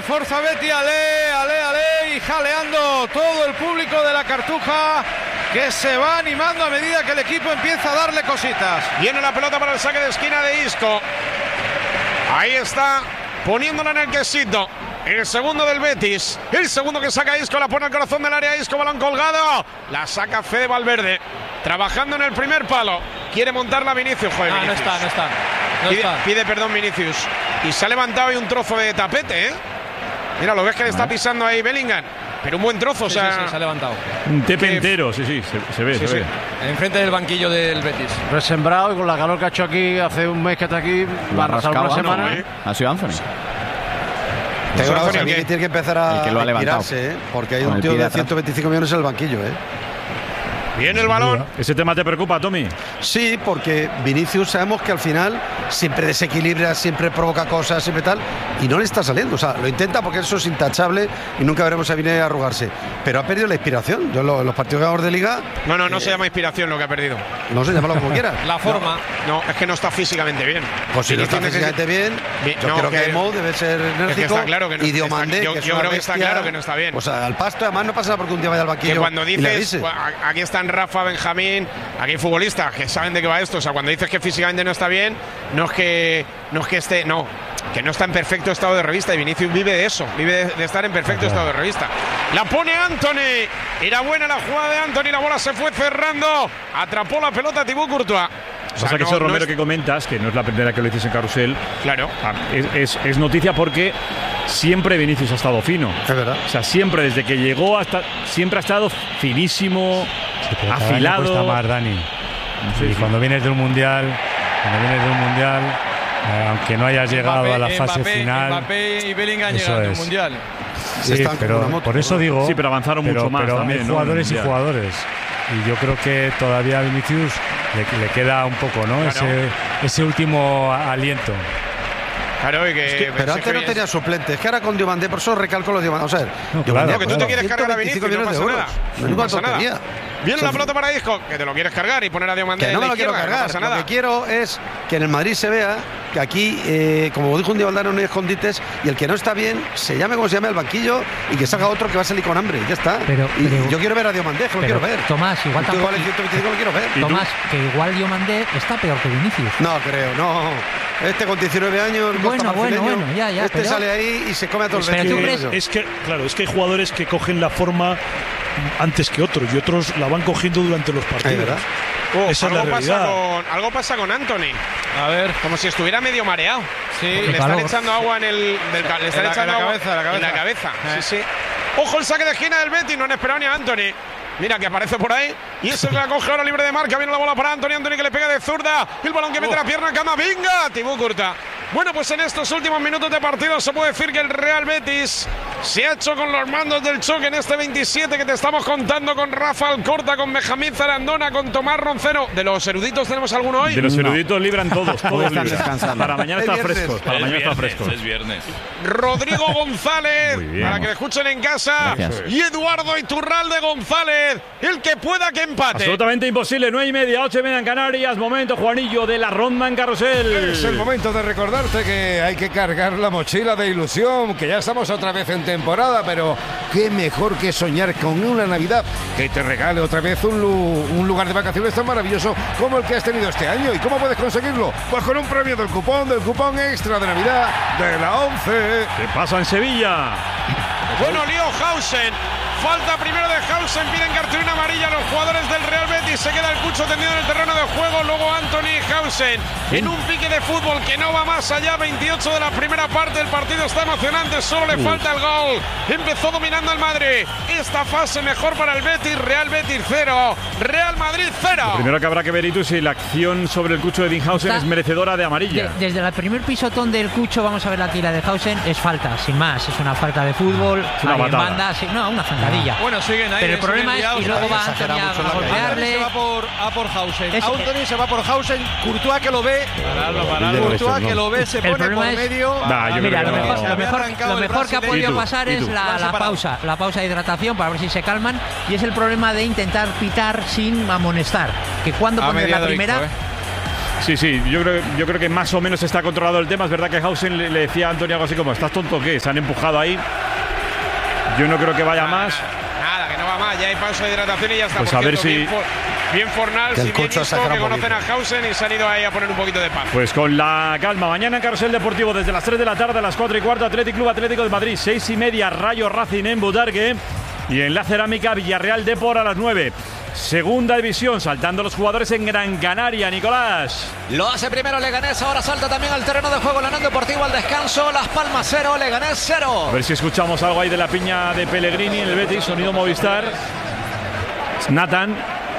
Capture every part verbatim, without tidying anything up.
el Forza Betis, ale, ale, ale, y jaleando todo el público de la Cartuja, que se va animando a medida que el equipo empieza a darle cositas. Viene la pelota para el saque de esquina de Isco. Ahí está, poniéndola en el quesito. El segundo del Betis. El segundo que saca Isco, la pone al corazón del área. Isco, balón colgado. La saca Fede Valverde. Trabajando en el primer palo. Quiere montarla Vinicius. Joder, ah, Vinicius. no está, no está. No pide, está. pide perdón Vinicius. Y se ha levantado ahí un trozo de tapete, ¿eh? Mira, lo ves que le está pisando ahí Bellingham. Pero un buen trozo, sí, o sea. Sí, sí, se ha levantado. Un tepe entero, sí, sí, se, se ve, sí, se sí. ve. Enfrente del banquillo del Betis. Resembrado y con la calor que ha hecho aquí hace un mes que está aquí, va a arrasar una semana. No, ¿eh? Ha sido Anthony. Tengo una cosa, que tiene que empezar a, que lo ha a tirarse, ¿eh? Porque hay con un tío de atrás. ciento veinticinco millones en el banquillo, ¿eh? Viene el balón. ¿Ese tema te preocupa, Tommy? Sí, porque Vinicius sabemos que al final siempre desequilibra, siempre provoca cosas, siempre tal, y no le está saliendo. O sea, lo intenta porque eso es intachable y nunca veremos a Vinicius arrugarse. Pero ha perdido la inspiración. Yo en los, los partidos ganadores de Liga. No, no, no eh, se llama inspiración lo que ha perdido. No sé, llámalo como quieras. La forma. No, es que no está físicamente bien. Pues si no está Vinicius físicamente bien, Bien, yo no, creo que, que- que Mo debe ser enérgico. es que está claro que no- y Diomandé, está- yo- que es yo una creo que está bestia, claro que no está bien. Pues al pasto, además no pasa nada porque un día vaya al banquillo Que cuando y le dices, avise. bueno, a- aquí están Rafa, Benjamín, aquí hay futbolistas que saben de qué va esto. O sea, cuando dices que físicamente no está bien, no es que no es que esté, no, que no está en perfecto estado de revista. Y Vinicius vive de eso, vive de, de estar en perfecto estado de revista. La pone Anthony. Era buena la jugada de Anthony, la bola se fue cerrando. Atrapó la pelota Thibaut Courtois. O sea, Pasa que no- eso, no Romero, es- que comentas, que no es la primera que lo dices en Carrusel, Claro. ah, es, es- es noticia porque siempre Vinicius ha estado fino. Es verdad. O sea, siempre, desde que llegó hasta. Siempre ha estado finísimo, Sí, pero cada año afilado. cuesta más, Dani. Sí, y sí. cuando vienes de un mundial, cuando vienes de un mundial, eh, aunque no hayas llegado Mbappé, a la fase Mbappé, final. Mbappé y Bellingham Eso llegan al es. mundial. Sí, Están como pero una moto, por eso ¿no? digo. Sí, pero avanzaron pero- mucho más pero también, hay ¿no? jugadores en y el Mundial. jugadores. Y yo creo que todavía a Vinicius le, le queda un poco, ¿no? Claro. Ese, ese último aliento. Claro, y que, Es que- pues, pero es antes que no bien- tenía suplente. Es que ahora con Diomandé, por eso recalco los Diomandé. O sea, No, Diomandé claro, No, que tú te claro. quieres cargar a Vinicius, no millones pasa de euros. nada. No es No ninguna pasa nada. tontería. Viene O sea, la pelota para Isco, que te lo quieres cargar y poner a Diomandé Que en no la me lo quiero izquierda, cargar. no pasa Lo nada. que quiero es que en el Madrid se vea que aquí, eh, como dijo un día Valdano, no hay escondites, y el que no está bien se llame como se llame al banquillo y que salga otro que va a salir con hambre. Y ya está. Pero- y pero- yo quiero ver a Diomandé, que lo Pero, quiero ver. Tomás, igual Tú tampoco. igual el ciento veinticinco lo quiero ver. ¿Y tú? Tomás, que igual Diomandé está peor que Vinicius. No creo, no. Este con diecinueve años, Bueno, Costa bueno, Marfileño, bueno, ya, ya, este pero- sale ahí y se come a todos Pero los tú vecinos. crees- Es que, claro, es que hay jugadores que cogen la forma antes que otros y otros la van cogiendo durante los partidos. ¿verdad? Oh, Esa es la algo, pasa realidad. con, algo pasa con Anthony. A ver. Como si estuviera medio mareado. Sí. Le están calor. echando agua en el. Del, ca- le están En la- echando en la agua cabeza, en la en la cabeza. cabeza. Sí, sí. Ojo el saque de esquina del Betis. No han esperado ni a Anthony. Mira que aparece por ahí. Y ese que la coge ahora libre de marca. Viene la bola para Anthony. Anthony que le pega de zurda. El balón que mete la pierna a Camavinga. Thibaut Courtois. Bueno, pues en estos últimos minutos de partido se puede decir que el Real Betis se ha hecho con los mandos del choque en este veintisiete que te estamos contando con Rafa Alcorta, con Benjamín Zarandona, con Tomás Roncero. ¿De los eruditos tenemos alguno hoy? De los eruditos libran todos, todos están libran. descansando. Para mañana Es están viernes. frescos. Para mañana están frescos. Es viernes. Rodrigo González, Muy bien. para que le escuchen en casa. Gracias. Y Eduardo Iturralde González, el que pueda que empate. Absolutamente imposible. nueve y media, ocho y media en Canarias. Momento, Juanillo, de la ronda en Carrusel. Es el momento de recordarte que hay que cargar la mochila de ilusión, que ya estamos otra vez en temporada, pero qué mejor que soñar con una Navidad que te regale otra vez un, lu- un lugar de vacaciones tan maravilloso como el que has tenido este año. ¿Y cómo puedes conseguirlo? Pues con un premio del cupón, del cupón extra de Navidad de la once. ¿Qué pasa en Sevilla? Bueno, Leo Hausen. Falta primero de Hausen, piden cartulina amarilla a los jugadores del Real Betis. Se queda el Cucho tendido en el terreno de juego. Luego Anthony Hausen en un pique de fútbol que no va más allá. veintiocho de la primera parte. El partido está emocionante. Solo le falta el gol. Empezó dominando el Madrid. Esta fase mejor para el Betis. Real Betis cero. Real Madrid cero. Primero que habrá que ver, Itu, si la acción sobre el Cucho de Dinhausen Está- es merecedora de amarilla. De- desde el primer pisotón del Cucho, vamos a ver aquí la de Hausen, es falta, sin más. Es una falta de fútbol. Es una ahí en patada. banda, sí, no, una zancadilla. Bueno, siguen ahí. Pero el siguen problema es liados, y luego ahí. va exagera Anthony a, mucho a la caída. Anthony golpearle. se va por, a por Hausen. Es- Anthony se va por Hausen. Courtois que lo ve. Pararlo, pararlo. Courtois que lo ve, se El pone problema por es- medio. Nah, yo Mira, creo lo que no. mejor, Se lo había mejor, arrancado lo el mejor que ha brasileño. podido ¿Y tú? pasar ¿Y es tú? la, Van la separados. pausa, la pausa de hidratación para ver si se calman. Y es el problema de intentar pitar sin amonestar. Que cuando Ha pones la mediado primera. Isco, ¿eh? Sí, sí, yo creo, yo creo que más o menos está controlado el tema. Es verdad que Hausen le, le decía a Antonio algo así como, ¿estás tonto o qué? Se han empujado ahí. Yo no creo que vaya nada, más. Nada, nada, que no va más. Ya hay pausa de hidratación y ya está. Pues Por a ver cierto, si... Bien, for, bien Fornals y bien Isco, que conocen a Hausen y se han ido ahí a poner un poquito de paz. Pues con la calma. Mañana en Carrusel Deportivo desde las tres de la tarde a las cuatro y cuarto, Athletic Club Atlético de Madrid. seis y media, Rayo Racing en Butarque. Y en la Cerámica, Villarreal Depor a las nueve. Segunda división, saltando los jugadores en Gran Canaria, Nicolás. Lo hace primero Leganés, ahora salta también al terreno de juego la Unión Deportiva al descanso. Las Palmas cero, Leganés cero. A ver si escuchamos algo ahí de la piña de Pellegrini en el Betis, sonido Movistar. Nathan.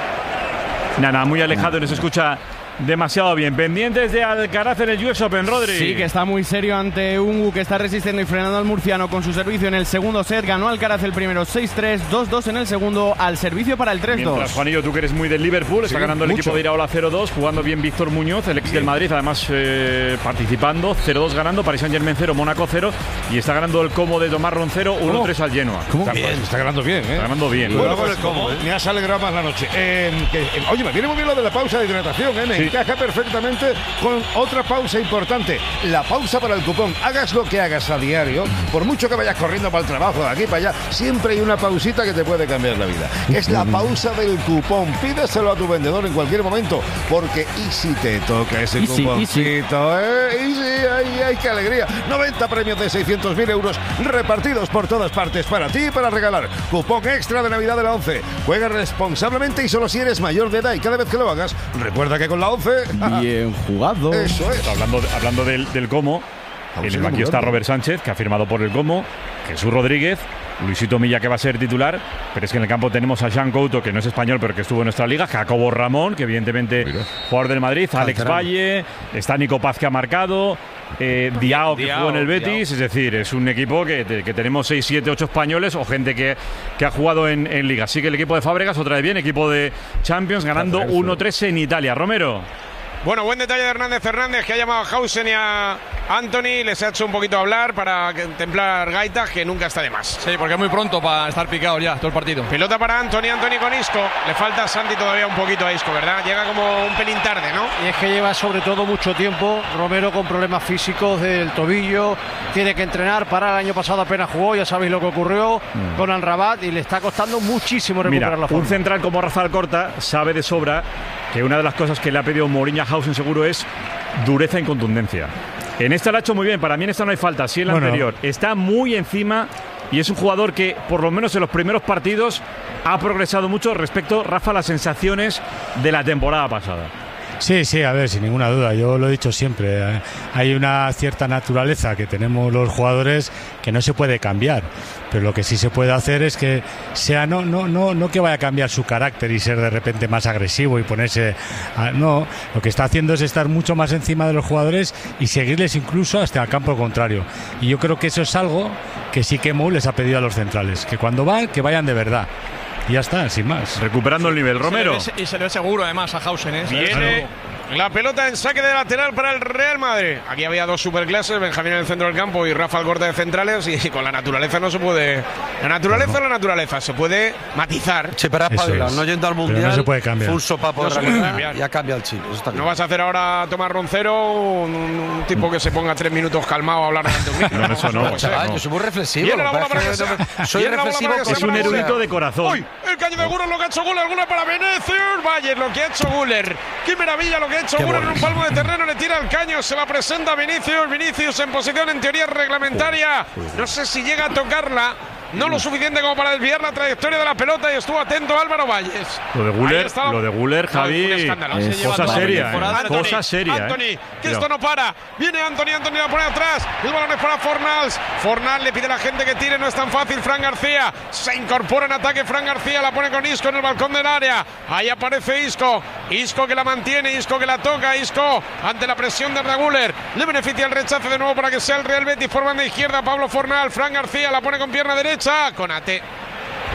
Nada, muy alejado, no se escucha demasiado bien. Pendientes de Alcaraz en el U S Open, Rodri. Sí, que está muy serio ante Ungu, que está resistiendo y frenando al murciano con su servicio en el segundo set. Ganó Alcaraz el primero seis tres, dos dos en el segundo, al servicio para el tres dos. Mientras, Juanillo, tú que eres muy del Liverpool, está sí, ganando el mucho. equipo de Iraola cero dos, jugando bien Víctor Muñoz, el ex del Madrid, además eh, participando, cero dos ganando, Paris Saint-Germain cero, Mónaco cero, y está ganando el Como de Tomás Roncero uno tres al Genoa. ¿Cómo? Está, bien. está ganando bien, ¿eh? Está ganando bien. Bueno, pues, ¿cómo? Me has alegrado más la noche. Eh, que, eh, oye, me viene muy bien lo de la pausa de hidratación, ¿eh? Me sí. encaja perfectamente con otra pausa importante, la pausa para el cupón. Hagas lo que hagas a diario, por mucho que vayas corriendo para el trabajo, de aquí para allá, siempre hay una pausita que te puede cambiar la vida. Es la pausa del cupón. Pídeselo a tu vendedor en cualquier momento, porque y si te toca ese Easy, cuponcito, ¿eh? Y sí, ay, ay, qué alegría. noventa premios de seiscientos mil euros repartidos por todas partes para ti y para regalar. Cupón extra de Navidad de la ONCE. Juega responsablemente y solo si eres mayor de edad, y cada vez que lo hagas, recuerda que con la ONCE... Bien jugado. Eso es. Hablando, hablando del, del Como, en el banquillo está Robert Sánchez, que ha firmado por el Como, Jesús Rodríguez, Luisito Milla, que va a ser titular, pero es que en el campo tenemos a Jean Couto, que no es español, pero que estuvo en nuestra liga, Jacobo Ramón, que evidentemente Mira. jugador del Madrid, Alex Cantarán. Valle, está Nico Paz, que ha marcado, eh, Diao, que Diao, jugó en el Betis, Diao. Es decir, es un equipo que, que tenemos seis, siete, ocho españoles o gente que, que ha jugado en, en liga. Así que el equipo de Fábregas, otra vez bien, equipo de Champions, ganando uno tres en Italia. Romero. Bueno, buen detalle de Hernández Hernández, que ha llamado a Hausen y a Anthony, les ha hecho un poquito hablar para templar gaitas, que nunca está de más. Sí, porque es muy pronto para estar picado ya todo el partido. Pelota para Anthony, Anthony con Isco. Le falta a Santi todavía un poquito a Isco, ¿verdad? Llega como un pelín tarde, ¿no? Y es que lleva sobre todo mucho tiempo Romero con problemas físicos del tobillo, tiene que entrenar, para el año pasado apenas jugó, ya sabéis lo que ocurrió mm. con Amrabat, y le está costando muchísimo recuperar Mira, la forma. Un central como Rafael Corta sabe de sobra que una de las cosas que le ha pedido Mourinho a Hausen seguro es dureza y contundencia. En esta lo ha hecho muy bien, para mí en esta no hay falta, sí en la bueno. anterior. Está muy encima y es un jugador que, por lo menos en los primeros partidos, ha progresado mucho respecto, Rafa, a las sensaciones de la temporada pasada. Sí, sí, a ver, sin ninguna duda, yo lo he dicho siempre, hay una cierta naturaleza que tenemos los jugadores que no se puede cambiar, pero lo que sí se puede hacer es que sea, no, no, no, no que vaya a cambiar su carácter y ser de repente más agresivo y ponerse, a, no, lo que está haciendo es estar mucho más encima de los jugadores y seguirles incluso hasta el campo contrario, y yo creo que eso es algo que sí que Mou les ha pedido a los centrales, que cuando van, que vayan de verdad. Y ya está, sin más. Recuperando el nivel, Romero. Se ve, y se le ve seguro además a Hausen, ¿eh? Viene la pelota en saque de lateral para el Real Madrid. Aquí había dos superclases, Benjamín en el centro del campo y Rafael Corta de centrales, y con la naturaleza no se puede... La naturaleza es la naturaleza, se puede matizar. Sí, pero es. no yendo al Mundial, pero no se puede cambiar. Full sopapo no se puede cambiar. Ya cambia el chip. No vas a hacer ahora a Tomás Roncero, un, un tipo que se ponga tres minutos calmado a hablar de un micro. No, eso no. no, chaval, no. Yo soy muy reflexivo. Viene la bola para que sea, soy reflexivo. Es un erudito de corazón. Uy, el caño de Guller, lo que ha hecho Guller, Guller para Vinicius. Valle, lo que ha hecho Guller. Qué maravilla lo que ha hecho Guller en un palmo de terreno, le tira el caño, se la presenta Vinicius. Vinicius en posición en teoría reglamentaria. No sé si llega a tocarla. No lo suficiente como para desviar la trayectoria de la pelota, y estuvo atento Álvaro Valles. Lo de Guller, lo de Guller, Javi, es cosa seria, ¿eh? cosa seria. Anthony, ¿eh? que esto no para. Viene Anthony, Anthony la pone atrás. El balón es para Fornals. Fornals le pide a la gente que tire, no es tan fácil. Fran García se incorpora en ataque. Fran García la pone con Isco en el balcón del área. Ahí aparece Isco. Isco que la mantiene, Isco que la toca. Isco ante la presión de Arda Guller. Le beneficia el rechace de nuevo para que sea el Real Betis por banda izquierda. Pablo Fornals. Fran García la pone con pierna derecha. Konate.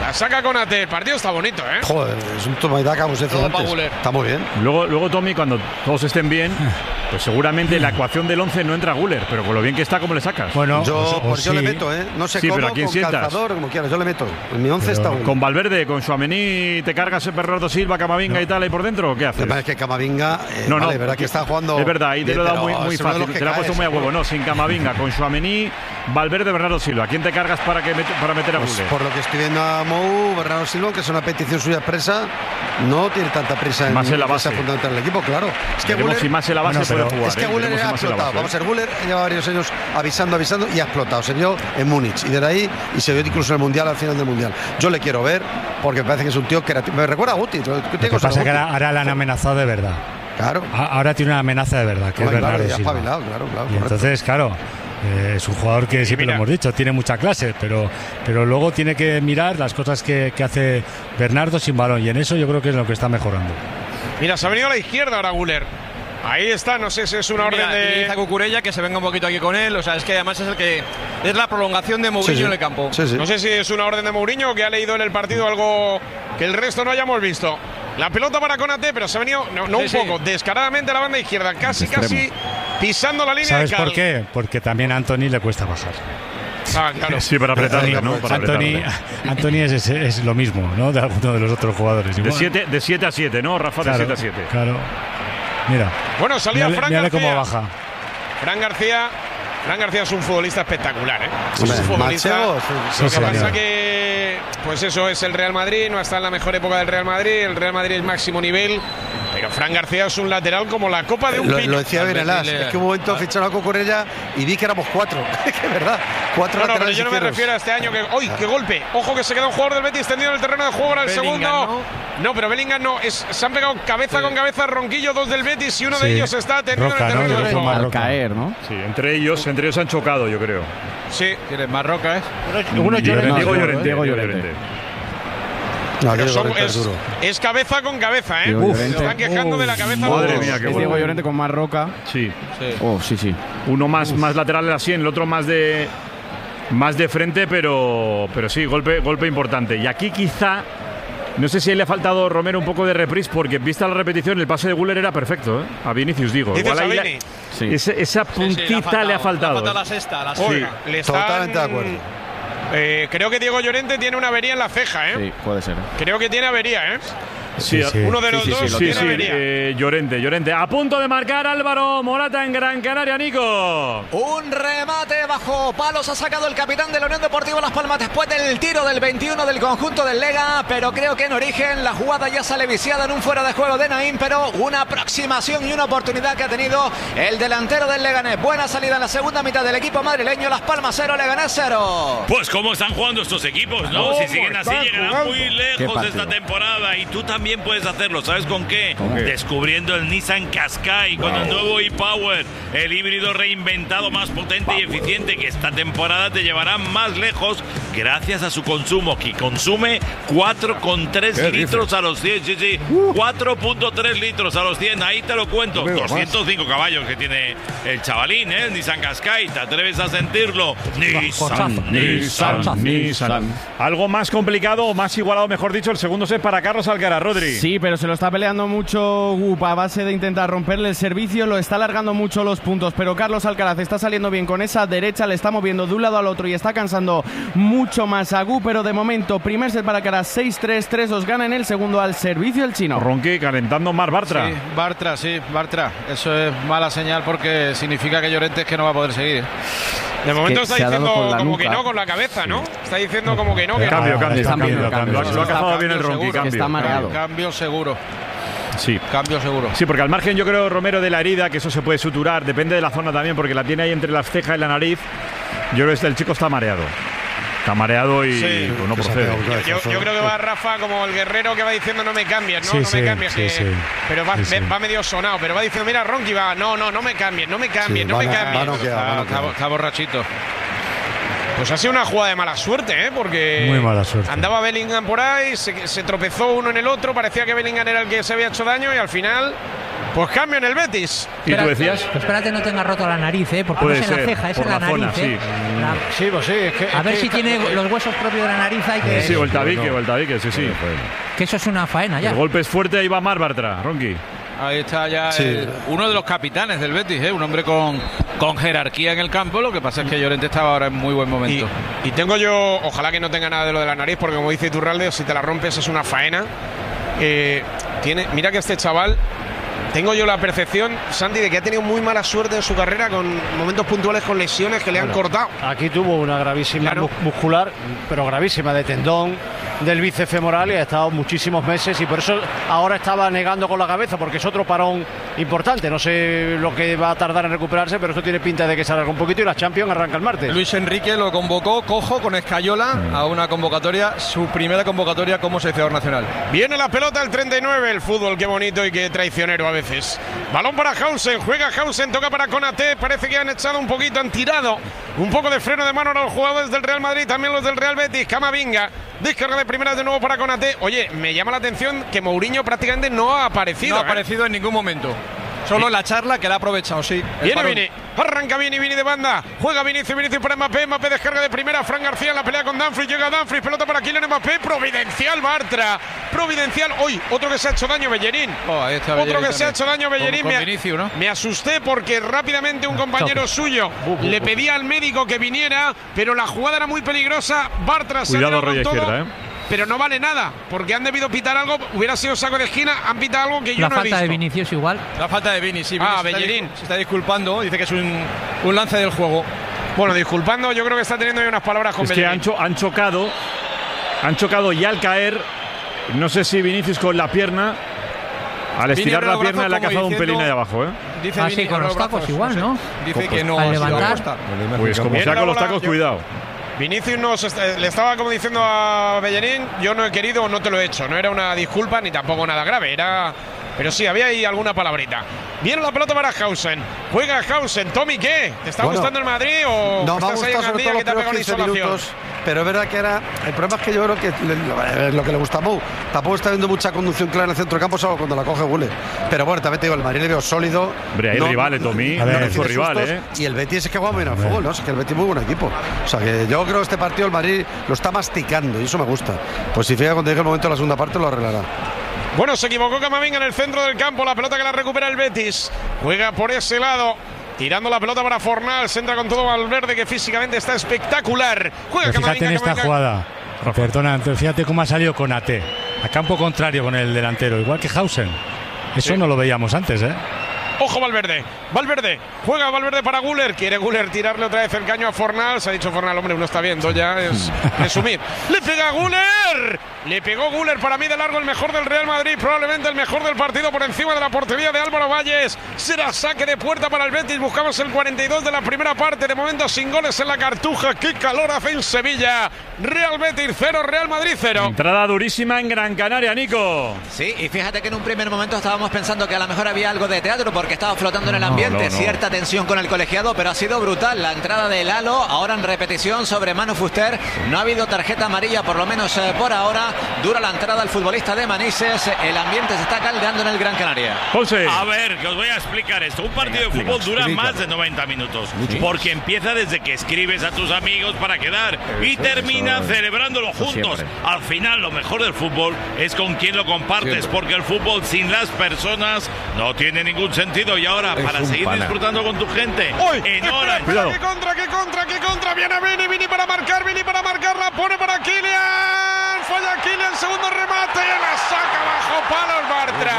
La saca Konate. El partido está bonito, ¿eh? Joder, es un toma y daca, como se dice antes. Está muy bien. Luego, luego, Tommy, cuando todos estén bien, pues seguramente la ecuación del once no entra Guller, pero con lo bien que está, ¿cómo le sacas? Bueno, yo, pues yo sí. le meto, ¿eh? No sé sí, cómo, pero ¿a quién con sientas? calzador, como quieras, yo le meto. En mi once pero está Guller. Con Valverde, con Tchouaméni, ¿te cargas el Bernardo Silva, Camavinga no. y tal ahí por dentro o qué haces? Es que Camavinga, eh, no, no, vale, verdad que está jugando. Es verdad, ahí te lo he dado muy, muy fácil, te lo he puesto muy a huevo. No, sin Camavinga, con Tchouaméni, Valverde, Bernardo Silva. ¿Quién te cargas para, que mete, para meter a pues Guller? Por lo que estoy viendo a Mou, Bernardo Silva, que es una petición suya expresa, no tiene tanta prisa en más en la base fundamental del equipo, claro. Es que Guller, si más en la base bueno, puede jugar. Es que ¿eh? Guller ha explotado. Vamos a ver, Guller lleva varios años avisando, avisando y ha explotado. Se vio en Múnich y desde ahí y se vio incluso en el Mundial, al final del Mundial. Yo le quiero ver porque me parece que es un tío que me recuerda a Guti. Lo que pasa es que ahora, ahora la han amenazado de verdad. Claro. Ahora tiene una amenaza de verdad, que no, es Bernardo claro, Silva. Espabilado, claro, claro, y entonces, claro, eh, es un jugador que siempre lo hemos dicho, tiene mucha clase, pero, pero luego tiene que mirar las cosas que, que hace Bernardo sin balón, y en eso yo creo que es lo que está mejorando. Mira, se ha venido a la izquierda ahora Guller. Ahí está, no sé si es una Mira, orden de... Dice a Cucurella que se venga un poquito aquí con él, o sea, es que además es el que es la prolongación de Mourinho sí, sí. en el campo. Sí, sí. No sé si es una orden de Mourinho o que ha leído en el partido algo que el resto no hayamos visto. La pelota para Konate, pero se ha venido, no, no sí, un poco, sí. descaradamente a la banda izquierda, casi, casi pisando la línea. ¿Sabes de cal. por qué? Porque también a Antony le cuesta bajar. Ah, claro. Sí, para apretarle, ¿no? Para Antony, Antony es, es, es lo mismo, ¿no? De alguno de los otros jugadores. De siete de siete a siete, ¿no, Rafa? Claro, de siete a siete. Claro. Mira. Bueno, salía mírale, Fran mírale García. cómo baja. Fran García. Fran García es un futbolista espectacular, ¿eh? Es Hombre, un futbolista. Macheo, sí, lo que sí, pasa señor. que, pues eso es el Real Madrid, no está en la mejor época del Real Madrid. El Real Madrid es máximo nivel. Pero Fran García es un lateral como la copa de un lo, pino. Lo decía Benelas, es que un momento ficharon a Cucurella y vi que éramos cuatro. Es que es verdad, cuatro no, no, laterales pero yo no me refiero a este año que. ¡Uy, qué golpe! Ojo que se queda un jugador del Betis tendido en el terreno de juego ahora el Bellingham, segundo. ¿no? no, pero Bellingham no. Es, se han pegado cabeza sí. con cabeza Ronquillo, dos del Betis y uno sí. de ellos está tendido Roca, en el terreno ¿no? de juego. Al caer, ¿no? Sí, entre ellos, entre ellos han chocado, yo creo. Sí. ¿Quieres más Roca, eh? Uno Llorente. Diego Llorente. Diego Llorente. No, son, es, es cabeza con cabeza, ¿eh? Uf, se están quejando uf, de la cabeza. Madre mía, qué es Diego Llorente con más Roca. Sí. sí. Oh, sí, sí. Uno más, más lateral de la sien, el otro más de más de frente, pero pero sí, golpe golpe importante. Y aquí quizá no sé si le ha faltado Romero un poco de reprise porque vista la repetición el pase de Guller era perfecto, ¿eh? A Vinicius digo. Igual ahí la, sí. esa, esa puntita sí, sí, le ha faltado. Le ha faltado, le ha faltado la sexta, la sexta. Sí. Le están... Totalmente de acuerdo. Eh, creo que Diego Llorente tiene una avería en la ceja, ¿eh? Sí, puede ser. ¿eh? Creo que tiene avería, ¿eh? Sí, sí. Uno de los sí, dos sí, sí, tiene sí, avería. Eh, Llorente, Llorente. A punto de marcar Álvaro Morata en Gran Canaria, Nico. Un remate bajo palos ha sacado el capitán de la Unión Deportiva Las Palmas después del tiro del veintiuno del conjunto del Lega, pero creo que en origen la jugada ya sale viciada en un fuera de juego de Naín, pero una aproximación y una oportunidad que ha tenido el delantero del Leganés. Buena salida en la segunda mitad del equipo madrileño. Las Palmas cero, Leganés cero. Pues cómo están jugando estos equipos, ¿no? Si siguen así llegarán muy lejos esta temporada y tú también puedes hacerlo. ¿Sabes con qué? ¿Con qué? Descubriendo el Nissan Qashqai wow. con el nuevo e-Power, el híbrido reinventado más potente Power. y eficiente que esta temporada te llevará más lejos gracias a su consumo, que consume cuatro coma tres litros dices? a los cien. Sí, sí, uh. cuatro coma tres litros a los cien, ahí te lo cuento. doscientos cinco más. caballos que tiene el chavalín, ¿eh? El Nissan Qashqai. ¿Te atreves a sentirlo? Nissan, Nissan, Nissan, Nissan. Algo más complicado o más igualado, mejor dicho, el segundo set para Carlos Alcaraz, Rodri. Sí, pero se lo está peleando mucho Gup a base de intentar romperle el servicio, lo está alargando mucho los puntos, pero Carlos Alcaraz está saliendo bien con esa derecha, le está moviendo de un lado al otro y está cansando mucho más a Gup, pero de momento, primer set para Alcaraz, seis tres, tres dos, gana en el segundo al servicio el chino. Ronqui calentando más Bartra. Sí, Bartra, sí, Bartra. Eso es mala señal porque significa que Llorente es que no va a poder seguir. De momento está diciendo como nuca. que no con la cabeza, ¿no? Está diciendo como que no. Que cambio, no. cambio, cambio, cambio, cambio, cambio. Lo ha cazado bien el Ronqui, cambio. Está mareado. Cambio seguro. Sí. Cambio seguro. Sí, porque al margen yo creo, Romero, de la herida, que eso se puede suturar, depende de la zona también, porque la tiene ahí entre las cejas y la nariz. Yo creo que el chico está mareado. Está mareado y sí, pues no procede. Yo, yo, yo creo que va Rafa como el guerrero que va diciendo no me cambies, ¿no? Sí, no sí, me cambies. sí, que, sí. Pero va, sí, sí. va medio sonado, pero va diciendo, mira, Ronqui va, no, no, no me cambies, no me cambies, sí, no me a, cambies. Va está, está, está borrachito. Pues ha sido una jugada de mala suerte, ¿eh? Porque muy mala suerte. Andaba Bellingham por ahí, se, se tropezó uno en el otro, parecía que Bellingham era el que se había hecho daño y al final Pues cambio en el Betis. ¿Y tú decías? Pues espérate, no tenga roto la nariz, ¿eh? Porque Puede no es en ser, la ceja, es por en la, la nariz. zona, ¿eh? sí. La- Sí, pues sí. Es que, A es ver que- si tiene los huesos propios de la nariz. Hay que, Sí, o el tabique, o el tabique, sí, sí. que eso es una faena ya. El golpe es fuerte, ahí va Mar Bartra, Ronqui. Ahí está ya Sí. el- uno de los capitanes del Betis, ¿eh? Un hombre con, con jerarquía en el campo. Lo que pasa es que Llorente estaba ahora en muy buen momento. Y, y tengo yo, ojalá que no tenga nada de lo de la nariz, porque como dice Iturralde, si te la rompes es una faena. Eh, tiene, mira que este chaval, tengo yo la percepción, Santi, de que ha tenido muy mala suerte en su carrera con momentos puntuales con lesiones que le han Bueno, cortado. Aquí tuvo una gravísima Claro. mu- muscular, pero gravísima, de tendón del bíceps femoral, y ha estado muchísimos meses, y por eso ahora estaba negando con la cabeza, porque es otro parón importante. No sé lo que va a tardar en recuperarse, pero esto tiene pinta de que se alarga un poquito, y la Champions arranca el martes. Luis Enrique lo convocó cojo con Escayola a una convocatoria, su primera convocatoria como seleccionador nacional. Viene la pelota el treinta y nueve, el fútbol, qué bonito y qué traicionero a veces. Balón para Hausen, juega Hausen, toca para Konaté, parece que han echado un poquito, han tirado un poco de freno de mano a los jugadores del Real Madrid, también los del Real Betis. Camavinga, descarga de primeras de nuevo para Konaté. Oye, me llama la atención que Mourinho prácticamente no ha aparecido. No ha ¿eh? aparecido en ningún momento. Solo la charla que la ha aprovechado, sí. El Viene parón. Vini, arranca Vini, Vini de banda, juega Vinicius, Vinicius para Mbappé, Mbappé descarga de primera, Fran García en la pelea con Dumfries, llega Dumfries, pelota para Kylian Mbappé, providencial Bartra, providencial, hoy otro que se ha hecho daño, Bellerín, Oh, ahí está otro Bellerín que se ha también. hecho daño, Bellerín, Con- con me, Vinicius, ¿no? me asusté porque rápidamente un compañero suyo le pedía al médico que viniera, pero la jugada era muy peligrosa, Bartra se ha Cuidado, tirado con rollo todo, izquierda, ¿eh? pero no vale nada, porque han debido pitar algo, hubiera sido saco de esquina, han pitado algo que yo La no he falta de visto. Vinicius igual. La falta de Vini, sí. Ah, Vini se está Bellerín. discul- Se está disculpando, dice que es un, un lance del juego. Bueno, disculpando, yo creo que está teniendo ya unas palabras con Es que Bellerín. han, cho- han chocado, han chocado y al caer, no sé si Vinicius con la pierna, al Vini estirar abre la los pierna brazos le ha como cazado un diciendo- pelín ahí abajo, ¿eh? Dice Ah, Vini, sí, con abre los brazos, tacos igual, sé. ¿no? Dice que Al no ha sido levantar. aposta. Pues como Viene sea la con los bola, tacos, yo- cuidado. Vinicius nos est- le estaba como diciendo a Bellerín, yo no he querido o no te lo he hecho, no era una disculpa ni tampoco nada grave, era, pero sí, había ahí alguna palabrita. Viene la pelota para Hausen, juega Hausen, Tommy, ¿qué? ¿Te está Bueno, gustando el Madrid o No, me ha estás ahí en gustado sobre Gandía todo que los te ha pegado primeros la quince insolación? minutos, pero es verdad que era. El problema es que yo creo que le- es lo que le gusta a Mou. Tampoco está viendo mucha conducción clara en el centro del campo, solo cuando la coge Gule. Pero bueno, también te digo, el Madrid le veo sólido. Hombre, hay rivales, Tommy, no a ver, recibe son rivales, sustos, ¿eh? Y el Betis es que juega muy bien al fútbol, ¿no? Es que el Betis es muy buen equipo. O sea que yo creo que este partido el Madrid lo está masticando y eso me gusta. Pues si fija cuando llegue el momento de la segunda parte lo arreglará. Bueno, se equivocó Camavinga en el centro del campo, la pelota que la recupera el Betis, juega por ese lado. Tirando la pelota para Fornal, se entra con todo Valverde, que físicamente está espectacular. Juega Pero fíjate Camavinga, en esta Camavinga. jugada. Perdona, pero fíjate cómo ha salido con A T. A campo contrario con el delantero, igual que Hausen. Eso Sí. no lo veíamos antes, ¿eh? Ojo Valverde, Valverde, juega Valverde para Guller, quiere Guller tirarle otra vez el caño a Fornal, se ha dicho Fornal, hombre, uno está viendo ya, es resumir. Le pega a Guller, le pegó Guller, para mí de largo el mejor del Real Madrid, probablemente el mejor del partido por encima de la portería de Álvaro Valles, será saque de puerta para el Betis, buscamos el cuarenta y dos de la primera parte, de momento sin goles en la Cartuja, qué calor hace en Sevilla, Real Betis cero, Real Madrid cero. Entrada durísima en Gran Canaria, Nico. Sí, y fíjate que en un primer momento estábamos pensando que a lo mejor había algo de teatro porque estaba flotando en el No, ambiente, no, no. cierta tensión con el colegiado, pero ha sido brutal la entrada de Lalo, ahora en repetición sobre Manu Fuster, no ha habido tarjeta amarilla por lo menos eh, por ahora, dura la entrada al futbolista de Manises, el ambiente se está caldeando en el Gran Canaria. José. A ver, que os voy a explicar esto. Un partido de fútbol dura más de noventa minutos. Porque empieza desde que escribes a tus amigos para quedar y termina celebrándolo juntos. Al final, lo mejor del fútbol es con quien lo compartes, porque el fútbol sin las personas no tiene ningún sentido. Y ahora, para seguir disfrutando con tu gente, ¡Uy! en hora. Espera, ¡qué contra, qué contra, qué contra! Viene Vini, Vini para marcar, Vini para marcar, la pone para Kylian. Falla Kylian, segundo remate y la saca bajo palos Bartra.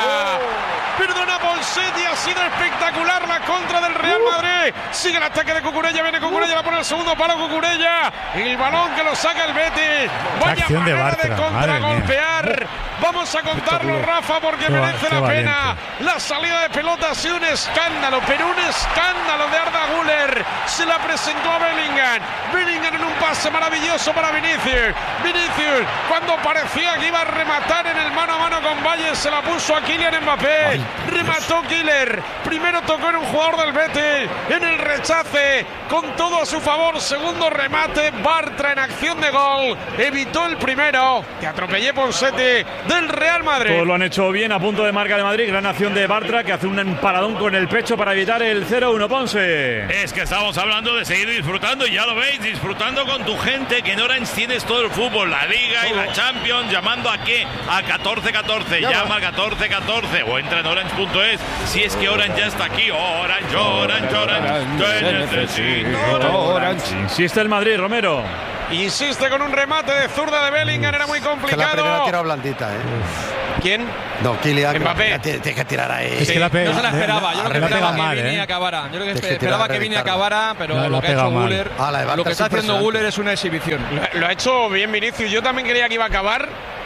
Perdona Bonsetti, ha sido espectacular la contra del Real Madrid. Sigue el ataque de Cucurella, viene Cucurella, la pone el segundo palo Cucurella. El balón que lo saca el Betis. Vaya acción de manera de, Bartra, madre contragolpear. Vamos a contarlo, Rafa, porque Qué va- merece qué la valiente. pena. La salida de pelota ha sido un escándalo, pero un escándalo de Arda Güler. Se la presentó a Bellingham. Bellingham en un pase maravilloso para Vinicius. Vinicius, cuando parecía que iba a rematar en el mano a mano con Valle, se la puso a Kylian Mbappé. Remató Kylian. Guller. Primero tocó en un jugador del Betis, en el rechace, con todo a su favor. Segundo remate, Bartra en acción de gol. Evitó el primero. Te atropellé, Ponseti, del Real Madrid. Todos lo han hecho bien, a punto de marca de Madrid. Gran acción de Bartra, que hace un paradón con el pecho para evitar el cero uno, Ponce. Es que estamos hablando de seguir disfrutando, y ya lo veis, disfrutando con tu gente, que en Orange tienes todo el fútbol, la Liga y la Champions. ¿Llamando a qué? A catorce catorce. Llama a catorce catorce o entra en orange punto es. Si es que Orange ya está aquí. Orange, Orange, Orange. Te necesito. Orange. Insiste el Madrid, Romero. Insiste con un remate de zurda de Bellingham, era muy complicado. Que la primera ha tirado blandita, ¿eh? ¿Quién? No, Kylian. Mbappé. Tienes que tirar ahí. Es que la pe- no se la esperaba. Yo lo que la esperaba pega que mal, Vini ¿eh? acabara. Yo lo que Tienes que esperaba tirar, que Vini reventarla. acabara, pero No, la lo que ha pega hecho mal. Guller, Ah, la de Bartra lo que es está haciendo impresionante. Guller es una exhibición. Lo, lo ha hecho bien Vinicius. Yo también creía que iba a acabar.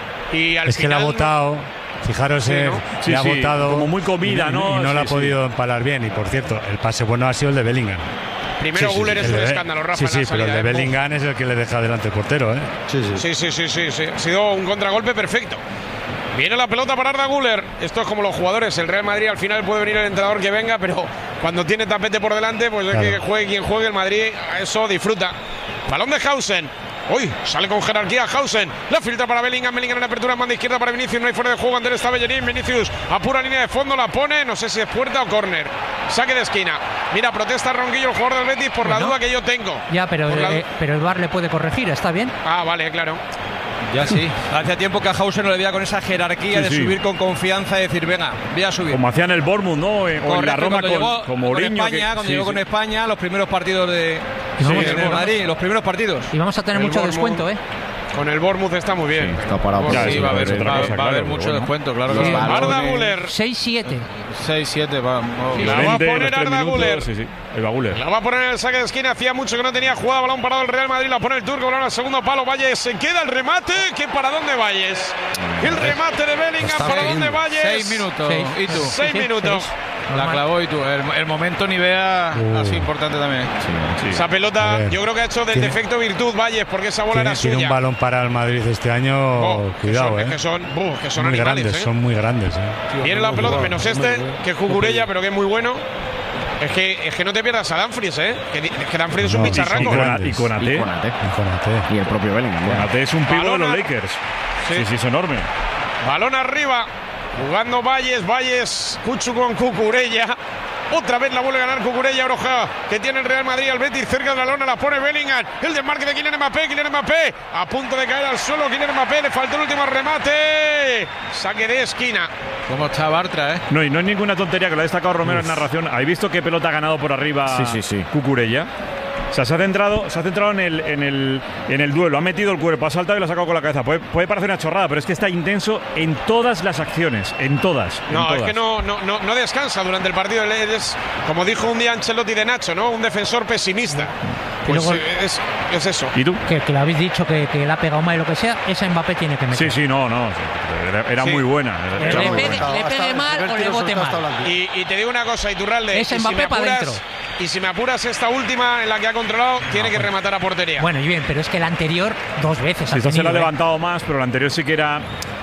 Y al Es que le final ha no- votado. Fijaros, Sí, eh, ¿no? le Sí, ha sí, votado como muy comida, y- ¿no? Y no Sí, la ha sí. podido empalar bien. Y por cierto, el pase bueno ha sido el de Bellingham. Primero Sí, sí, Guller sí, es el un de- escándalo, Rafa. Sí, en sí, la pero el salida, de ¿eh? Bellingham es el que le deja delante el portero, ¿eh? Sí, sí. Sí, sí, sí, sí, sí. Ha sido un contragolpe perfecto. Viene la pelota para Arda Güler. Esto es como los jugadores. El Real Madrid al final puede venir el entrenador que venga, pero cuando tiene tapete por delante, pues Claro. es que juegue quien juegue. El Madrid a eso disfruta. Balón de Hausen. Uy, sale con jerarquía Hausen. La filtra para Bellingham. Bellingham en la apertura, banda izquierda para Vinicius. No hay fuera de juego. Andrés está Bellerín. Vinicius a pura línea de fondo la pone. No sé si es puerta o córner. Saque de esquina. Mira, protesta Ronquillo, el jugador del Betis, por la Bueno. duda que yo tengo. Ya, pero, Por la- eh, pero el V A R le puede corregir, está bien. Ah, vale, claro. Ya sí. Hacía tiempo que a Hauser no le veía con esa jerarquía Sí, de sí. subir con confianza y decir, venga, voy a subir. Como hacían el Bournemouth, ¿no? Eh, O en la Correcto, Roma cuando con, llegó con con Mourinho. España, que- cuando sí, llegó sí. con España, los primeros partidos de Y vamos- sí, en el Madrid, los primeros partidos. Y vamos a tener El mucho Bournemouth. descuento, ¿eh? Con el Bournemouth está muy bien. Está parado. Ya, Sí, eso va a haber, es otra va, cosa, va a claro, haber pero mucho bueno. descuento, claro que Los sí. balones. Arda Güler. seis siete. seis siete, va. Y la va a Llorente, poner los tres Arda minutos, Güler. Sí, sí. El va Güler. La va a poner en el saque de esquina. Hacía mucho que no tenía jugada. Balón parado el Real Madrid. La pone el turco. Balón al segundo palo. Valles se queda el remate. ¿Qué para dónde Valles? El remate de Bellingham. Está ¿Para bien. dónde Valles? Seis minutos. Seis. ¿Y tú? Seis Sí, minutos. seis. La Normal. clavó y tú. El, el momento ni vea Uh. así importante también. Sí. Esa pelota A ver. yo creo que ha hecho del Tiene- defecto virtud Valles, porque esa bola Tiene, era tiene suya. un balón para el Madrid este año. Oh, que Cuidado, son- ¿eh? Es que son, buh, que son muy animales, grandes, ¿eh? son muy grandes, ¿eh? Viene la pelota, menos este, muy que es Cucurella, pero que es muy bueno. Es que, es que no te pierdas a Danfries, ¿eh? Que, es que Danfries es un No, Y bicharraco. con, grandes. y con Y Ate. Konate. Y Konate. Y el propio Bellingham. ya. Konate es un pivo de Balón los a- Lakers. Sí. Sí, sí, es enorme. Balón arriba, jugando Valles, Valles, Cuchu con Cucurella. Otra vez la vuelve a ganar Cucurella, Oroja, que tiene el Real Madrid al Betis cerca de la lona, la pone Bellingham. El desmarque de Kylian Mbappé, Kylian Mbappé, a punto de caer al suelo, Kylian Mbappé, le faltó el último remate. Saque de esquina. ¿Cómo está Bartra, eh? No, y no es ninguna tontería, que lo ha destacado Romero en narración. ¿Habéis visto qué pelota ha ganado por arriba Sí, sí, sí. Cucurella? O sea, se ha centrado, se ha centrado en, el, en, el, en el duelo, ha metido el cuerpo, ha saltado y lo ha sacado con la cabeza. Puede, puede parecer una chorrada, pero es que está intenso en todas las acciones, en todas. en No, es todas. que no, no, no, no descansa durante el partido. Él es, como dijo un día Ancelotti de Nacho, ¿no? Un defensor pesimista. Pues luego- eh, es, es eso. ¿Y tú? Que, que lo habéis dicho que, que le ha pegado mal y lo que sea, esa Mbappé tiene que meter. Sí, sí, no, no. Era, era Sí. muy buena. Le Era muy pegue- buena. le pegue mal o le bote mal. Y, y te digo una cosa, Iturralde. Ese y si Mbappé me pa' apuras- dentro. Y si me apuras esta última en la que ha controlado, tiene que rematar a portería. Bueno, y bien, pero es que la anterior dos veces. Sí, ha esta se la ha tenido, ¿eh? levantado más, pero la anterior sí que era,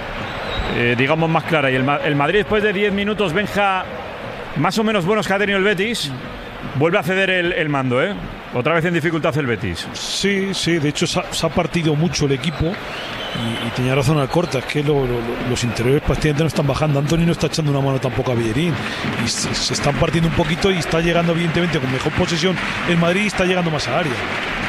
eh, digamos, más clara. Y el, Ma- el Madrid, después de diez minutos, Benja, más o menos buenos que ha tenido el Betis, vuelve a ceder el, el mando, ¿eh? Otra vez en dificultad el Betis. Sí, sí, de hecho se ha, se ha partido mucho el equipo y, y tenía razón Alcorta, es que lo- lo- los interiores prácticamente no están bajando. Anthony no está echando una mano tampoco a Bellerín y se, se están partiendo un poquito y está llegando evidentemente con mejor posesión el Madrid y está llegando más a área.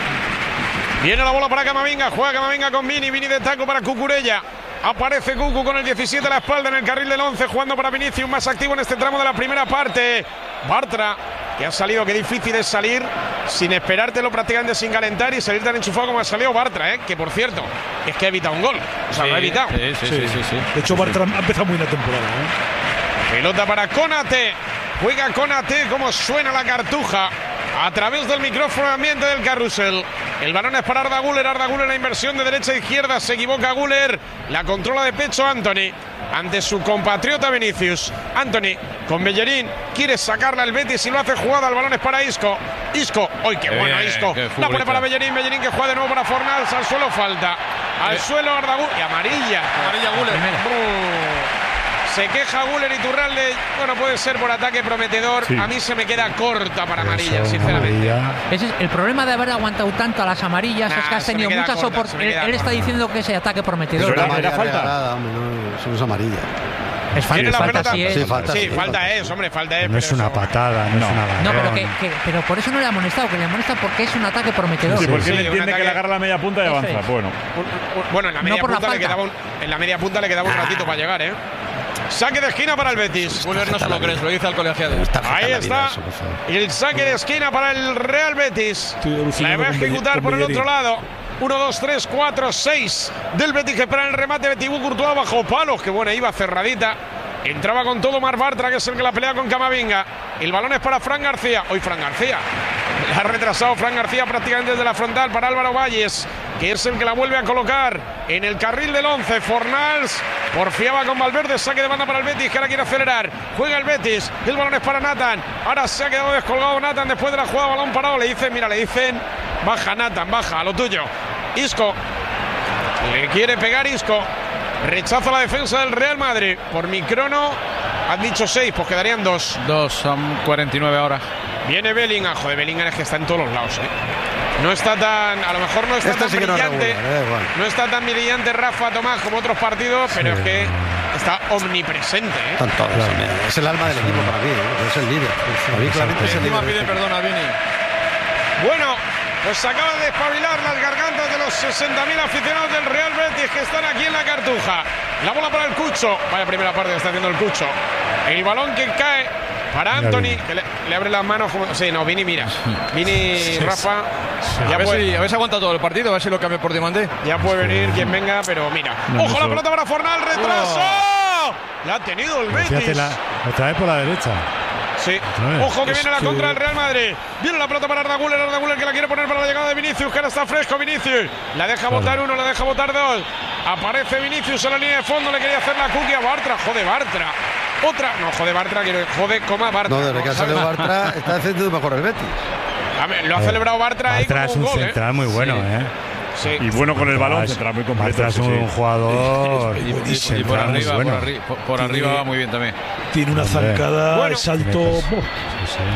Viene la bola para Camavinga, juega Camavinga con Vini, Vini de taco para Cucurella. Aparece Cucu con el diecisiete a la espalda en el carril del once, jugando para Vinicius, más activo en este tramo de la primera parte. Bartra, que ha salido, qué difícil es salir sin esperártelo, prácticamente sin calentar y salir tan enchufado como ha salido Bartra, ¿eh? Que por cierto, es que ha evitado un gol. O sea, lo ha evitado. Sí, sí, sí, sí, sí. De hecho, Bartra ha empezado muy bien la temporada, ¿eh? Pelota para Konate. Juega Konate, como suena la cartuja. A través del micrófono ambiente del carrusel. El balón es para Arda Güler. Arda Güler, la inversión de derecha a izquierda. Se equivoca Güler. La controla de pecho Anthony. Ante su compatriota Vinicius. Anthony con Bellerín. Quiere sacarla al Betis y lo hace jugada. El balón es para Isco. Isco. ¡Ay, qué bueno Eh, Isco! qué La pone futbolista. para Bellerín. Bellerín que juega de nuevo para Fornals. Al suelo falta. Al Eh. suelo Arda Güler. Y amarilla. Amarilla Güler. Brrr. Se queja Guller y Turralde. Bueno, puede ser por ataque prometedor. Sí. A mí se me queda corta para Eso, amarilla, sinceramente. amarilla. Ese es el problema de haber aguantado tanto a las amarillas, Nah, es que has se me tenido queda muchas corta, se me oportunidades. queda Él está corta. diciendo que ese ataque prometedor. Pero era- Amarilla era falta. regalada, hombre, no, eso no es amarilla. Es falta, Tiene la falta pelota. sí es. Sí, falta, Sí, sí, falta falta. es, hombre, falta es. No es pero una eso- patada, no, No. es una No, pero, agarrón. que, que- pero por eso no le ha amonestado, que le amonesta porque es un ataque prometedor. Sí, porque sí, él un entiende ataque- que le agarra la media punta y Eso avanza. es. Bueno, Un- un- Bueno, en la media por la punta le falta. quedaba un, en la media punta le quedaba un ratito para llegar, ¿eh? Saque de esquina para el Betis. Guller no se lo cree, se lo dice al colegiado. Ahí está. Y el saque de esquina para el Real Betis. Estoy La alucinando va a con ejecutar Belle- por con el Bellerín. otro lado. uno, dos, tres, cuatro, seis del Betis que espera el remate de Thibaut Courtois bajo palos. Que buena, iba cerradita. Entraba con todo Mar Bartra, que es el que la pelea con Camavinga. El balón es para Fran García. Hoy Fran García. La ha retrasado Fran García prácticamente desde la frontal para Álvaro Valles, que es el que la vuelve a colocar en el carril del once. Fornals porfiaba con Valverde, saque de banda para el Betis, que ahora quiere acelerar. Juega el Betis, el balón es para Nathan. Ahora se ha quedado descolgado Nathan después de la jugada, balón parado. Le dicen, mira, le dicen, baja Nathan, baja, a lo tuyo. Isco, le quiere pegar Isco. Rechaza la defensa del Real Madrid. Por mi crono, han dicho seis, pues quedarían dos. Dos, son cuarenta y nueve ahora. Viene Bellingham. Joder, Bellingham es que está en todos los lados, ¿eh? No está tan, a lo mejor no está Este tan sí que no brillante. regula, da igual. No está tan brillante Rafa Tomás como otros partidos, pero Sí. es que está omnipresente, ¿eh? Están todos, Claro. hombre. Es el alma del equipo para mí, ¿eh? Es el líder. Para mí claramente es el Encima líder. pide perdón a Vini. Bueno, pues se acaban de espabilar las gargantas de los sesenta mil aficionados del Real Betis que están aquí en la Cartuja. La bola para el Cucho. Vaya primera parte que está haciendo el Cucho. El balón que cae para Mira, Anthony, Vini. que le, le abre las manos como... Sí, no, Vini, mira. Vini, Rafa, A ya ver, puede, si, a ver si aguanta todo el partido, a ver si lo cambia por Diamante. ya puede venir quien venga, pero mira. No, ¡Ojo la eso- pelota para Fornal! ¡Retraso! La ha tenido el Betis. Fíjate, la, otra vez por la derecha. Sí. Otra vez. Ojo que Es viene la que- contra del Real Madrid. Viene la pelota para Arda Güler, Arda Güler que la quiere poner para la llegada de Vinicius, que ahora está fresco Vinicius. La deja botar uno, la deja botar dos. Aparece Vinicius en la línea de fondo, le quería hacer la cookie a Bartra. Jode Bartra. Otra. No, jode Bartra, quiero jode, coma Bartra. No, desde que ha ¿sabes? salido Bartra, está defendiendo mejor el Betis. A ver, lo ha celebrado Bartra ahí Bartra como es un un gol, ¿eh? central muy bueno, Sí. ¿eh? Sí. y bueno con el balón, Es- central muy completo. Bartra es sí, un sí. jugador Y, y- y por central muy arriba, bueno. por, arri- por- por Tiene- arriba va muy bien también. Tiene una Hombre. zancada, Bueno. el salto. Tiene cosas. ¡buah! Sí, sí.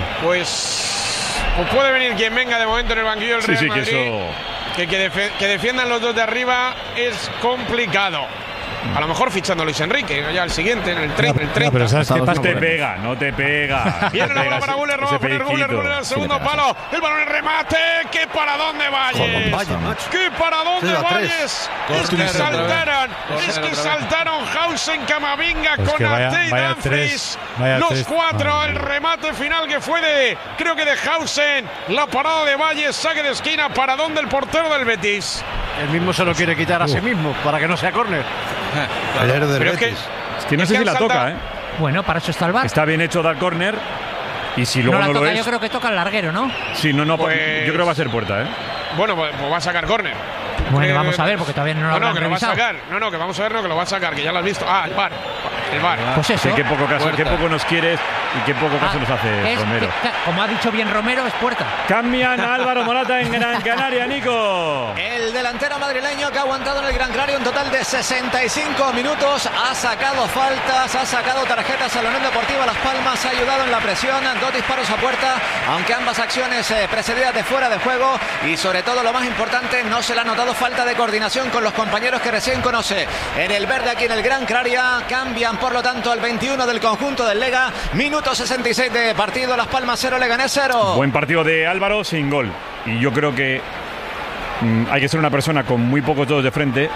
Pues, pues puede venir quien venga de momento en el banquillo del Sí, Real sí, que Madrid. eso. Que, que, defe- que defiendan los dos de arriba es complicado. A lo mejor fichando a Luis Enrique, ya el siguiente, en el treinta. El Ya, treinta. pero ¿sabes qué No pasa? te pega, no te pega. Viene no la te bola pega para ese- Guller, ese va a poner Guller, pellizquito. Guller al segundo le pasa. palo. El balón en remate. ¡Qué para dónde Valles! Vaya, macho. ¡Qué para dónde Sí, a tres. Valles! Es que Córner otra vez. saltaron, Córner es que otra vez. saltaron Hausen, Camavinga Pues con que vaya- Ate y vaya Dumfries. tres, vaya Los tres. cuatro, Ah. el remate final que fue de, creo que de Hausen. La parada de Valles, saque de esquina, para dónde el portero del Betis. El mismo se lo quiere quitar a sí mismo para que no sea córner. El héroe del Pero es que, Betis. Es que no Es sé que si la han toca, saltado- ¿eh? Bueno, para eso está el bar. Está bien hecho dar córner. Y si No luego la no, lo toca, es. yo creo que toca el larguero, ¿no? Sí, no, no, Pues- yo creo que va a ser puerta, ¿eh? bueno, pues, pues va a sacar córner. Bueno, Eh, vamos a ver, porque todavía no lo No, no, habrán que lo va a revisado. sacar. No, no, que vamos a ver, no, que lo va a sacar, que ya lo has visto. Ah, el bar. El bar. Pues eso. Sí, qué poco caso, qué Puerta. poco nos quieres y qué poco caso Ah, nos hace es Romero. que, como ha dicho bien Romero, es puerta. Cambian a Álvaro Morata en Gran Canaria, Nico. El delantero madrileño que ha aguantado en el Gran Canaria un total de sesenta y cinco minutos, ha sacado faltas, ha sacado tarjetas a la Unión Deportiva Las Palmas, ha ayudado en la presión, dos disparos a puerta, aunque ambas acciones eh, precedidas de fuera de juego, y sobre todo lo más importante, no se le ha notado falta de coordinación con los compañeros que recién conoce. En el verde aquí en el Gran Canaria cambian por lo tanto al veintiuno del conjunto del Lega, minuto sesenta y seis de partido, Las Palmas cero, Leganés cero. Buen partido de Álvaro sin gol. Y yo creo que mm, hay que ser una persona con muy pocos dedos de frente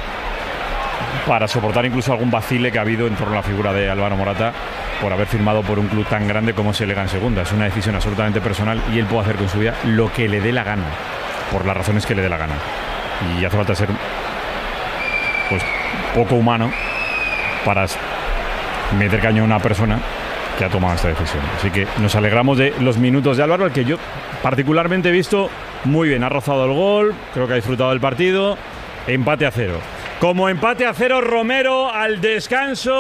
para soportar incluso algún vacile que ha habido en torno a la figura de Álvaro Morata por haber firmado por un club tan grande como es el Lega en segunda. Es una decisión absolutamente personal y él puede hacer con su vida lo que le dé la gana, por las razones que le dé la gana. Y hace falta ser pues poco humano para meter caño a una persona que ha tomado esta decisión. Así que nos alegramos de los minutos de Álvaro, al que yo particularmente he visto muy bien. Ha rozado el gol, creo que ha disfrutado del partido. Empate a cero. Como empate a cero, Romero al descanso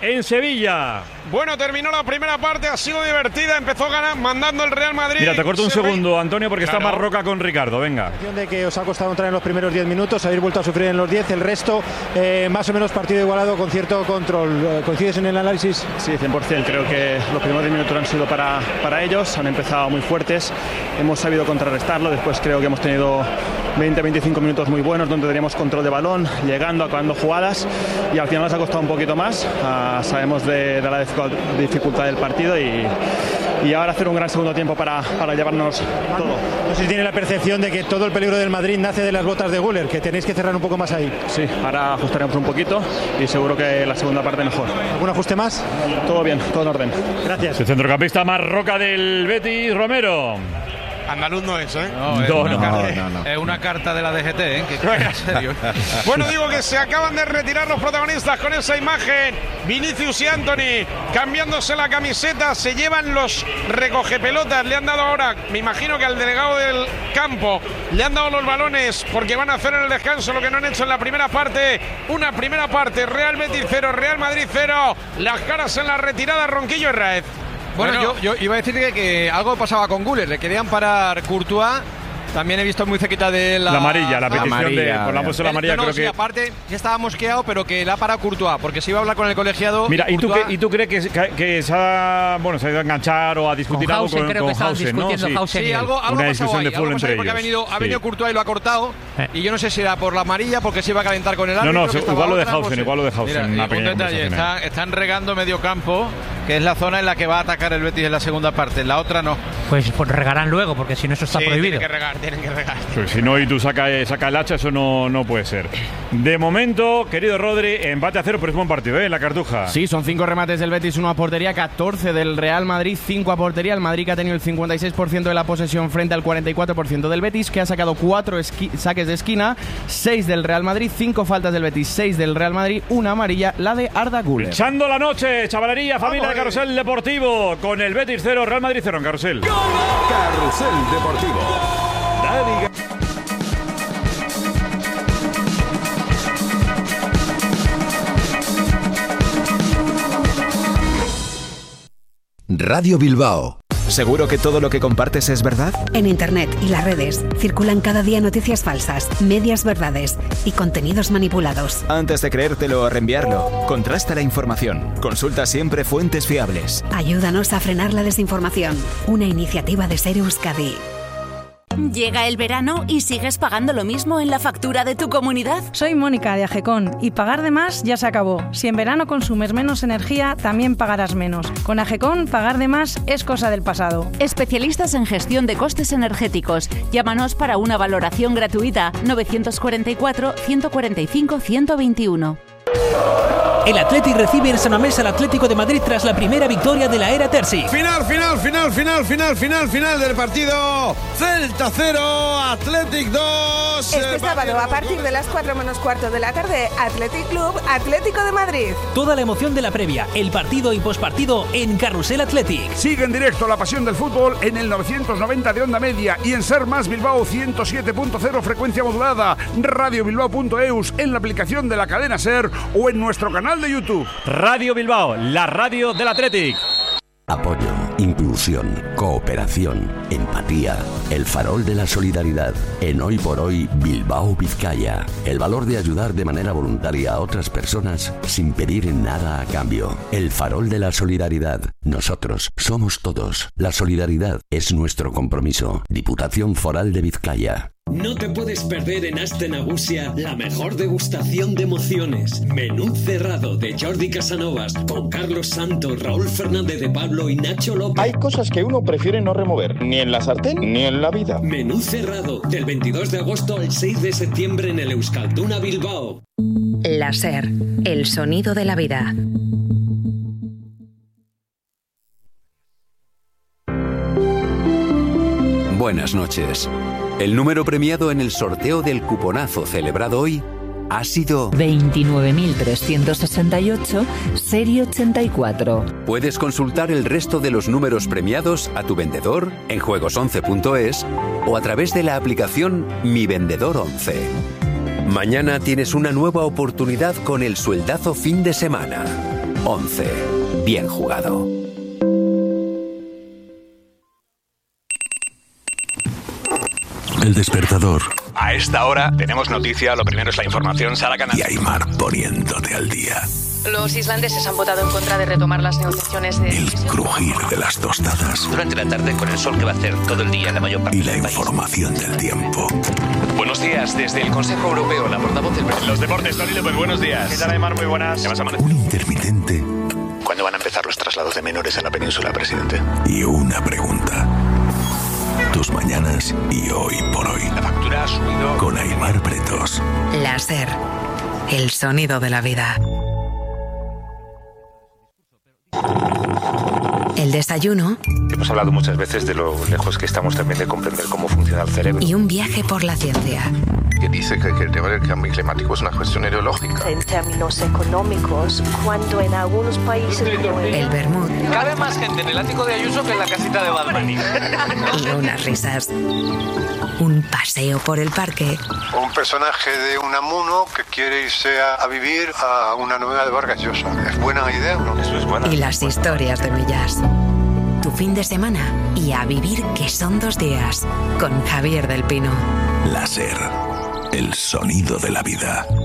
en Sevilla. Bueno, terminó la primera parte, ha sido divertida, empezó ganando, mandando el Real Madrid. Mira, te corto un Se segundo, Antonio, porque Claro. está Marroca con Ricardo, venga. De que os ha costado entrar en los primeros diez minutos, habéis vuelto a sufrir en los diez, el resto eh, más o menos partido igualado con cierto control. ¿Coincides en el análisis? Sí, cien por ciento. Creo que los primeros diez minutos han sido para, para ellos, han empezado muy fuertes, hemos sabido contrarrestarlo, después creo que hemos tenido veinte a veinticinco minutos muy buenos donde teníamos control de balón, llegando, acabando jugadas y al final nos ha costado un poquito más. Uh, sabemos de, de la dificultad del partido y, y ahora hacer un gran segundo tiempo para, para llevarnos todo. No sé si tiene la percepción de que todo el peligro del Madrid nace de las botas de Güler, que tenéis que cerrar un poco más ahí. Sí, ahora ajustaremos un poquito y seguro que la segunda parte mejor. ¿Algún ajuste más? Todo bien, todo en orden. Gracias. El centrocampista Marroca del Betis, Romero. Andaluz no es, ¿eh? No, es, No, una no, carta, no, no. es una carta de la D G T, ¿eh? Que, que en serio. Bueno, digo que se acaban de retirar los protagonistas con esa imagen. Vinicius y Antony cambiándose la camiseta, se llevan los recogepelotas. Le han dado ahora, me imagino que al delegado del campo, le han dado los balones porque van a hacer en el descanso lo que no han hecho en la primera parte. Una primera parte, Real Betis cero, Real Madrid cero. Las caras en la retirada, Ronquillo y Raez. Bueno, Bueno. yo, yo iba a decir que, que algo pasaba con Güler, le querían parar Courtois. También he visto muy cerquita de la... La amarilla, la petición amarilla, de... Por la eh. puesto la amarilla, no, no, creo sí, que... aparte, ya estaba mosqueado, pero que la ha parado Courtois, porque se iba a hablar con el colegiado... Mira, ¿y tú, Courtois- qué- ¿y tú crees que, que, que se, ha, bueno, se ha ido a enganchar o a discutir Con algo Hausen, con, creo con que estaban Hausen, ¿no? discutiendo Sí. Hausen y Sí, él. algo, algo Una ha pasado discusión ahí, de algo fútbol ha pasado entre ahí porque ha ellos. venido, ha Sí. venido Courtois y lo ha cortado. Eh. Y yo no sé si era por la amarilla, porque se iba a calentar con el No, árbitro. no, que se- estaba igual lo de otra, no Hausen, sé. igual lo de Hausen. Mira, y una un pequeña detalle, conversación ahí. están, están regando medio campo, que es la zona en la que va a atacar el Betis en la segunda parte. En la otra no. Pues, pues regarán luego, porque si no eso está Sí, prohibido. tienen que regar, tienen que regar. Pues si no y tú saca, saca el hacha, eso no, no puede ser. De momento, querido Rodri, empate a cero, pero es buen partido, ¿eh? En la Cartuja. Sí, son cinco remates del Betis, uno a portería, catorce del Real Madrid, cinco a portería. El Madrid que ha tenido el cincuenta y seis por ciento de la posesión frente al cuarenta y cuatro por ciento del Betis, que ha sacado cuatro saques de esquina, seis del Real Madrid, cinco faltas del Betis, seis del Real Madrid, una amarilla, la de Arda Güler. Echando la noche, chavalería, familia de Vamos, Carrusel Deportivo, con el Betis cero, Real Madrid cero en Carrusel. Carrusel Deportivo. Dani Radio Bilbao. ¿Seguro que todo lo que compartes es verdad? En Internet y las redes circulan cada día noticias falsas, medias verdades y contenidos manipulados. Antes de creértelo o reenviarlo, contrasta la información. Consulta siempre fuentes fiables. Ayúdanos a frenar la desinformación. Una iniciativa de Ser Euskadi. Llega el verano y sigues pagando lo mismo en la factura de tu comunidad. Soy Mónica de Agecon y pagar de más ya se acabó. Si en verano consumes menos energía, también pagarás menos. Con Agecon, pagar de más es cosa del pasado. Especialistas en gestión de costes energéticos. Llámanos para una valoración gratuita. novecientos cuarenta y cuatro, ciento cuarenta y cinco, ciento veintiuno. El Athletic recibe en San Mamés al Atlético de Madrid tras la primera victoria de la era Terzi. Final, final, final, final, final, final, final del partido. Celta cero, Athletic dos. Este sábado, a partir de las cuatro menos cuarto de la tarde, Athletic Club, Atlético de Madrid. Toda la emoción de la previa, el partido y pospartido en Carrusel Athletic. Sigue en directo la pasión del fútbol en el novecientos noventa de onda media y en Ser Más Bilbao ciento siete punto cero frecuencia modulada, radio bilbao punto eus, en la aplicación de la cadena Ser o en nuestro canal de YouTube. Radio Bilbao, la radio del Athletic. Apoyo, inclusión, cooperación, empatía, el farol de la solidaridad. En Hoy por Hoy, Bilbao, Vizcaya. El valor de ayudar de manera voluntaria a otras personas sin pedir nada a cambio. El farol de la solidaridad. Nosotros somos todos. La solidaridad es nuestro compromiso. Diputación Foral de Vizcaya. No te puedes perder en Aste Nagusia la mejor degustación de emociones. Menú cerrado de Jordi Casanovas con Carlos Santos, Raúl Fernández de Pablo y Nacho López. Hay cosas que uno prefiere no remover, ni en la sartén ni en la vida. Menú cerrado del veintidós de agosto al seis de septiembre en el Euskalduna Bilbao. La Ser, el sonido de la vida. Buenas noches. El número premiado en el sorteo del cuponazo celebrado hoy ha sido veintinueve mil trescientos sesenta y ocho, serie ochenta y cuatro. Puedes consultar el resto de los números premiados a tu vendedor en juegos once punto es o a través de la aplicación Mi Vendedor once. Mañana tienes una nueva oportunidad con el sueldazo fin de semana. once. Bien jugado. El despertador. A esta hora tenemos noticia, lo primero es la información, Sara Canal. Y Aymar poniéndote al día. Los islandeses han votado en contra de retomar las negociaciones de... El crujir de las tostadas. Durante la tarde con el sol que va a hacer todo el día en la mayor parte y del la país. Información del tiempo. Buenos días, desde el Consejo Europeo, la portavoz del... Los deportes, Tony López, buenos días. ¿Qué tal, Aymar? Muy buenas. ¿Qué vas a Un intermitente. ¿Cuándo van a empezar los traslados de menores en la península, presidente? Y una pregunta. Tus mañanas y hoy por hoy. La factura ha subido. Con Aymar Pretos. La SER. El sonido de la vida. El desayuno. Hemos hablado muchas veces de lo lejos que estamos también de comprender cómo funciona el cerebro. Y un viaje por la ciencia. Que dice que, que el tema del cambio climático es una cuestión ideológica. En términos económicos, cuando en algunos países como el... El vermut. Cabe más gente en el ático de Ayuso que en la casita de Balmani. Y unas risas. Un paseo por el parque. Un personaje de Unamuno que quiere irse a, a vivir a una novela de Vargas Llosa. ¿Es buena idea o no? Eso es bueno. Y las historias de Millás. Tu fin de semana y a vivir que son dos días. Con Javier del Pino. La SER. El sonido de la vida.